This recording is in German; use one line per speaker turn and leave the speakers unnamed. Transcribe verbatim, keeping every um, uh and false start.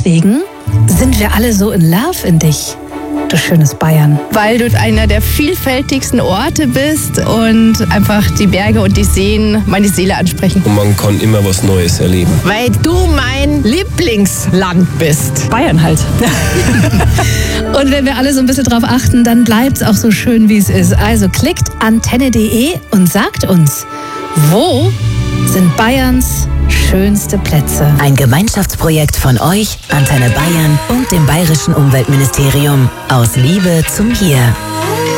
deswegen sind wir alle so in love in dich, du schönes Bayern.
Weil du einer der vielfältigsten Orte bist und einfach die Berge und die Seen meine Seele ansprechen.
Und man kann immer was Neues erleben.
Weil du mein Lieblingsland bist.
Bayern halt.
Und wenn wir alle so ein bisschen drauf achten, dann bleibt es auch so schön, wie es ist. Also klickt antenne punkt de und sagt uns, wo sind Bayerns schönste Plätze?
Ein Gemeinschaftsprojekt von euch, Antenne Bayern und dem Bayerischen Umweltministerium. Aus Liebe zum Hier.